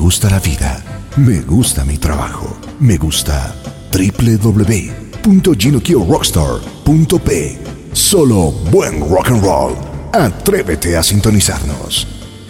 gusta la vida, me gusta mi trabajo, me gusta www.GinoKioRockstar.p. Solo buen rock and roll. Atrévete a sintonizarnos.